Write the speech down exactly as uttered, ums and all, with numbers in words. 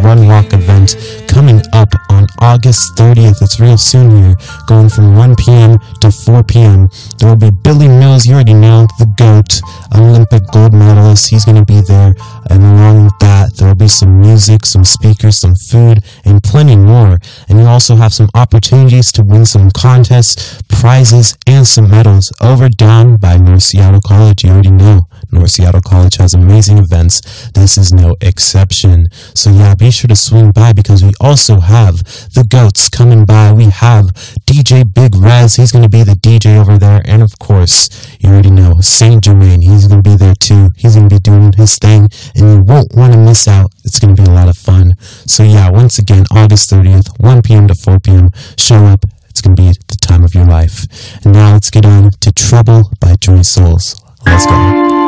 Run Walk event coming up on August thirtieth. It's real soon here, going from one p.m. to four p.m. There will be Billy Mills, you already know, the GOAT, Olympic gold medalist. He's going to be there, and along with that, there will be some music, some speakers, some food, and plenty more. And you also have some opportunities to win some contests, prizes, and some medals over down by North Seattle College. You already know North Seattle College has amazing events. This is no exception. So yeah, be sure to swing by, because we also have the GOATs coming by. We have D J Big Rez. He's going to be the D J over there. And of course, you already know Saint Germain. He's going to be there too. He's going to be doing his thing, and you won't want to miss out. It's going to be a lot of fun. So yeah, once again, August thirtieth, one p.m. to four p.m. Show up. It's going to be the time of your life. And now let's get on to Trouble by Joy Souls. Let's go.